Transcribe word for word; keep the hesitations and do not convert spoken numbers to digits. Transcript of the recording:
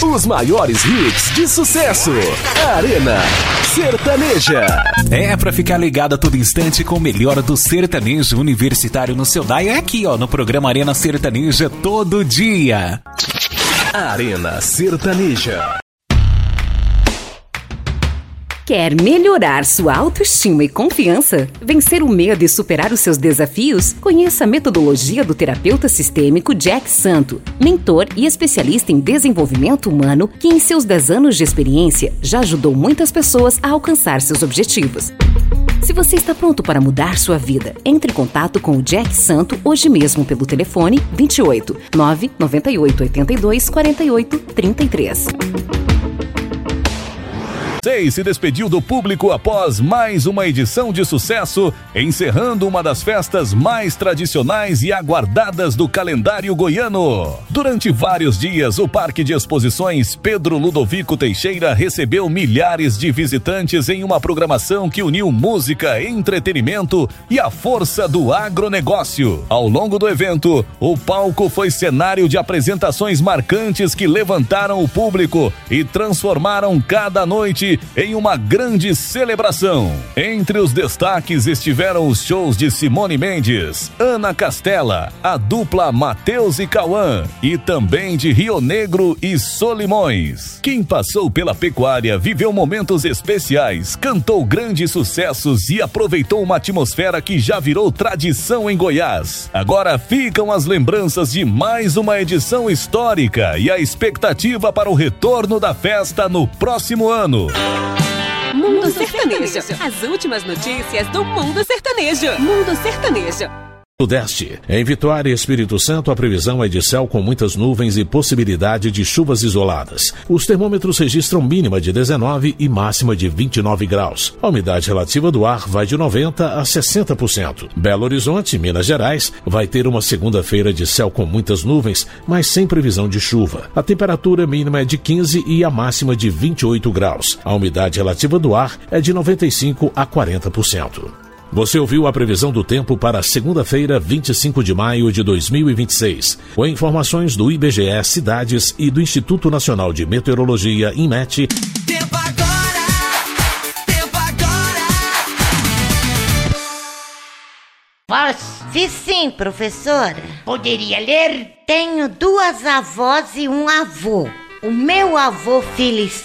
Os maiores hits de sucesso. Arena Sertaneja. É pra ficar ligado a todo instante com o melhor do sertanejo universitário no seu dial. É aqui, ó, no programa Arena Sertaneja todo dia. Arena Sertaneja. Quer melhorar sua autoestima e confiança? Vencer o medo e superar os seus desafios? Conheça a metodologia do terapeuta sistêmico Jack Santo, mentor e especialista em desenvolvimento humano que em seus dez anos de experiência já ajudou muitas pessoas a alcançar seus objetivos. Se você está pronto para mudar sua vida, entre em contato com o Jack Santo hoje mesmo pelo telefone vinte e oito, nove noventa e oito, oitenta e dois, quarenta e oito, trinta e três. Sei se despediu do público após mais uma edição de sucesso, encerrando uma das festas mais tradicionais e aguardadas do calendário goiano. Durante vários dias, o Parque de Exposições Pedro Ludovico Teixeira recebeu milhares de visitantes em uma programação que uniu música, entretenimento e a força do agronegócio. Ao longo do evento, o palco foi cenário de apresentações marcantes que levantaram o público e transformaram cada noite em uma grande celebração. Entre os destaques estiveram os shows de Simone Mendes, Ana Castela, a dupla Matheus e Cauã e também de Rio Negro e Solimões. Quem passou pela pecuária viveu momentos especiais, cantou grandes sucessos e aproveitou uma atmosfera que já virou tradição em Goiás. Agora ficam as lembranças de mais uma edição histórica e a expectativa para o retorno da festa no próximo ano. Mundo Sertanejo. As últimas notícias do Mundo Sertanejo. Mundo Sertanejo. Sudeste. Em Vitória e Espírito Santo, a previsão é de céu com muitas nuvens e possibilidade de chuvas isoladas. Os termômetros registram mínima de dezenove e máxima de vinte e nove graus. A umidade relativa do ar vai de noventa a sessenta por cento. Belo Horizonte, Minas Gerais, vai ter uma segunda-feira de céu com muitas nuvens, mas sem previsão de chuva. A temperatura mínima é de quinze e a máxima de vinte e oito graus. A umidade relativa do ar é de noventa e cinco a quarenta por cento. Você ouviu a previsão do tempo para segunda-feira, vinte e cinco de maio de dois mil e vinte e seis. Com informações do I B G E Cidades e do Instituto Nacional de Meteorologia, INMET. Tempo agora! Tempo agora! Posso? Sim, professora. Poderia ler? Tenho duas avós e um avô. O meu avô Felicínio